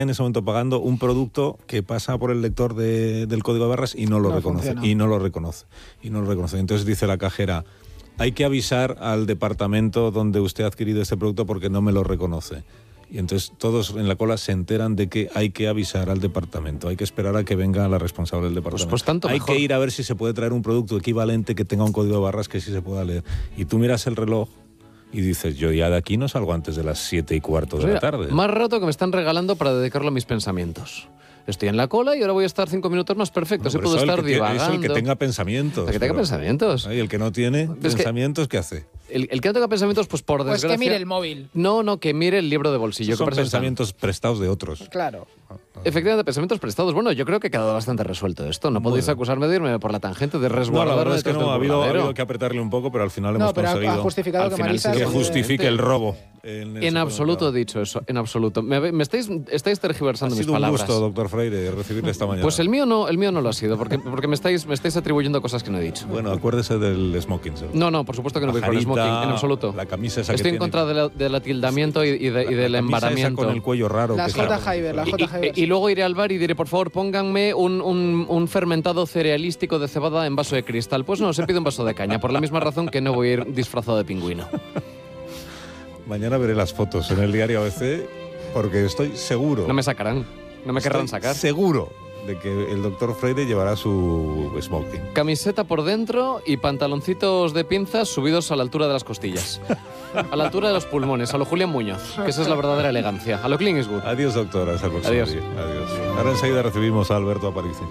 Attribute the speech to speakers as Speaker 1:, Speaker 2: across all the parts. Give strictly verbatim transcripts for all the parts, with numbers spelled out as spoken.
Speaker 1: en ese momento pagando un producto que pasa por el lector de, del código de barras y no lo no reconoce, funciona. y no lo reconoce, y no lo reconoce. Entonces dice la cajera, hay que avisar al departamento donde usted ha adquirido este producto porque no me lo reconoce. Y entonces todos en la cola se enteran de que hay que avisar al departamento, hay que esperar a que venga la responsable del departamento.
Speaker 2: Pues, pues tanto
Speaker 1: hay
Speaker 2: mejor.
Speaker 1: que ir a ver si se puede traer un producto equivalente que tenga un código de barras que sí se pueda leer. Y tú miras el reloj y dices, yo ya de aquí no salgo antes de las siete y cuarto de
Speaker 2: Mira,
Speaker 1: la tarde.
Speaker 2: Más rato que me están regalando para dedicarlo a mis pensamientos. Estoy en la cola y ahora voy a estar cinco minutos más perfecto. Así
Speaker 1: No,
Speaker 2: puedo estar
Speaker 1: el que,
Speaker 2: divagando.
Speaker 1: Eso el que tenga pensamientos.
Speaker 2: El que tenga
Speaker 1: pero,
Speaker 2: pensamientos.
Speaker 1: Y el que no tiene
Speaker 2: es
Speaker 1: pensamientos, que, ¿qué hace?
Speaker 2: El, el que no tenga pensamientos, pues por
Speaker 3: pues
Speaker 2: desgracia...
Speaker 3: Pues que mire el móvil.
Speaker 2: No, no, que mire el libro de bolsillo.
Speaker 1: Son
Speaker 2: que
Speaker 1: pensamientos están. prestados de otros.
Speaker 3: Claro.
Speaker 2: Efectivamente, pensamientos prestados. Bueno, yo creo que ha quedado bastante resuelto esto. No podéis bueno. acusarme de irme por la tangente, de resguardar...
Speaker 1: No, la verdad es que no, ha habido, ha habido que apretarle un poco, pero al final
Speaker 3: no,
Speaker 1: hemos
Speaker 3: pero
Speaker 1: conseguido...
Speaker 3: ha justificado
Speaker 2: al
Speaker 3: que
Speaker 2: final
Speaker 3: Marisa...
Speaker 2: Sí
Speaker 1: que justifique el robo.
Speaker 2: En, en absoluto he dicho eso, en absoluto. Me, me estáis, estáis tergiversando mis palabras.
Speaker 1: Ha sido un gusto, doctor Freire, recibirle esta mañana.
Speaker 2: Pues el mío no, el mío no lo ha sido, porque, porque me, estáis, me estáis atribuyendo cosas que no he dicho.
Speaker 1: Bueno, acuérdese del smoking. ¿sabes?
Speaker 2: No, no, por supuesto que no voy con el smoking, en absoluto.
Speaker 1: La camisa esa
Speaker 2: Estoy
Speaker 1: que
Speaker 2: en contra
Speaker 1: tiene.
Speaker 2: del de atildamiento y, y, de, y del
Speaker 1: la
Speaker 2: embaramiento.
Speaker 1: Esa con el cuello raro.
Speaker 3: La J. Hyber, la J. Hyber.
Speaker 2: Y, y, y luego iré al bar y diré, por favor, pónganme un, un, un fermentado cerealístico de cebada en vaso de cristal. Pues no, se pide un vaso de caña, por la misma razón que no voy a ir disfrazado de pingüino.
Speaker 1: Mañana veré las fotos en el diario A B C porque estoy seguro.
Speaker 2: No me sacarán, no me querrán sacar.
Speaker 1: Seguro de que el doctor Freire llevará su smoking.
Speaker 2: Camiseta por dentro y pantaloncitos de pinzas subidos a la altura de las costillas. A la altura de los pulmones, a lo Julián Muñoz, que esa es la verdadera elegancia. A lo Clint Eastwood.
Speaker 1: Adiós, doctora. Hasta el próximo
Speaker 2: Adiós.
Speaker 1: día. Adiós. Ahora enseguida recibimos a Alberto Aparici.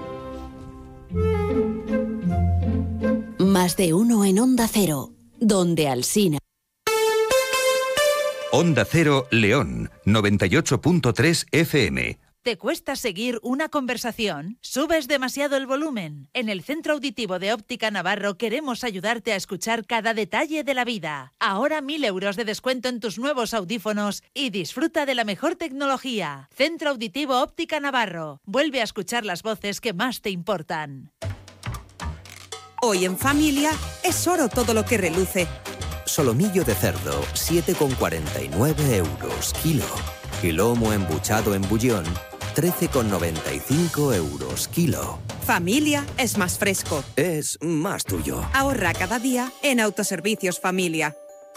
Speaker 4: Más de uno en Onda Cero, donde Alsina.
Speaker 5: Onda Cero León, noventa y ocho punto tres F M.
Speaker 6: ¿Te cuesta seguir una conversación? ¿Subes demasiado el volumen? En el Centro Auditivo de Óptica Navarro queremos ayudarte a escuchar cada detalle de la vida. Ahora mil euros de descuento en tus nuevos audífonos y disfruta de la mejor tecnología. Centro Auditivo Óptica Navarro. Vuelve a escuchar las voces que más te importan.
Speaker 7: Hoy en familia es oro todo lo que reluce.
Speaker 8: Solomillo de cerdo, siete con cuarenta y nueve euros kilo. Y lomo embuchado en bullón, trece con noventa y cinco euros kilo.
Speaker 7: Familia es más fresco.
Speaker 8: Es más tuyo.
Speaker 7: Ahorra cada día en Autoservicios Familia.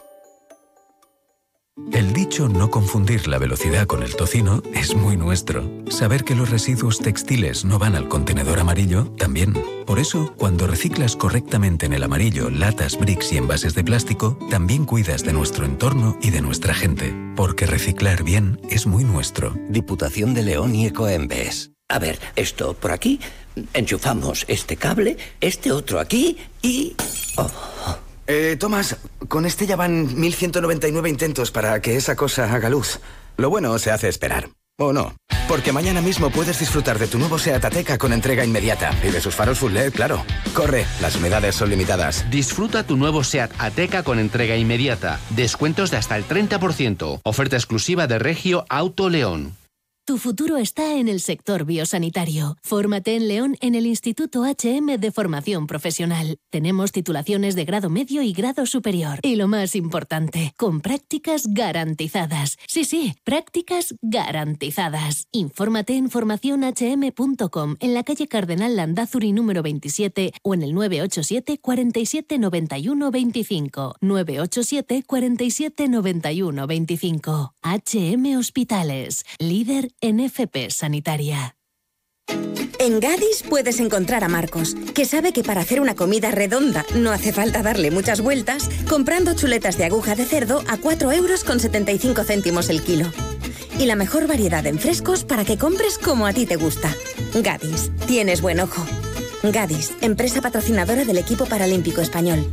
Speaker 9: El dicho no confundir la velocidad con el tocino es muy nuestro. Saber que los residuos textiles no van al contenedor amarillo, también. Por eso, cuando reciclas correctamente en el amarillo latas, bricks y envases de plástico, también cuidas de nuestro entorno y de nuestra gente. Porque reciclar bien es muy nuestro.
Speaker 10: Diputación de León y Ecoembes. A ver, esto por aquí, enchufamos este cable, este otro aquí y... Oh.
Speaker 11: Eh, Tomás, con este ya van mil ciento noventa y nueve intentos para que esa cosa haga luz. Lo bueno se hace esperar. ¿O no? Porque mañana mismo puedes disfrutar de tu nuevo SEAT Ateca con entrega inmediata. Y de sus faros full L E D, claro. Corre, las unidades son limitadas.
Speaker 12: Disfruta tu nuevo SEAT Ateca con entrega inmediata. Descuentos de hasta el treinta por ciento. Oferta exclusiva de Regio Auto León.
Speaker 13: Tu futuro está en el sector biosanitario. Fórmate en León en el Instituto H M de Formación Profesional. Tenemos titulaciones de grado medio y grado superior. Y lo más importante, con prácticas garantizadas. Sí, sí, prácticas garantizadas. Infórmate en formación h m punto com, en la calle Cardenal Landázuri número veintisiete o en el nueve ocho siete, cuarenta y siete, noventa y uno, veinticinco. nueve ocho siete, cuarenta y siete, noventa y uno, veinticinco. H M Hospitales, líder en F P sanitaria.
Speaker 14: En Gadis puedes encontrar a Marcos, que sabe que para hacer una comida redonda no hace falta darle muchas vueltas, comprando chuletas de aguja de cerdo a cuatro euros con setenta y cinco céntimos el kilo. Y la mejor variedad en frescos para que compres como a ti te gusta. Gadis, tienes buen ojo. Gadis, empresa patrocinadora del equipo paralímpico español.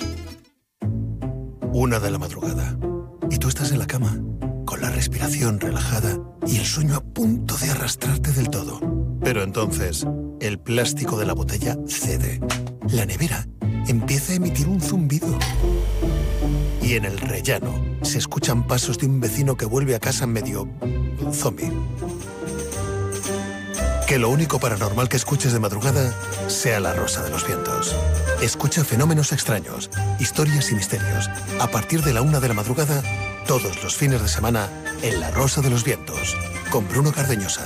Speaker 15: Una de la madrugada. Y tú estás en la cama, con la respiración relajada y el sueño a punto de arrastrarte del todo. Pero entonces, el plástico de la botella cede. La nevera empieza a emitir un zumbido. Y en el rellano se escuchan pasos de un vecino que vuelve a casa medio zombie. Que lo único paranormal que escuches de madrugada sea la rosa de los vientos. Escucha Fenómenos Extraños, Historias y Misterios. A partir de la una de la madrugada Todos los fines de semana en La Rosa de los Vientos, con Bruno Cardeñosa.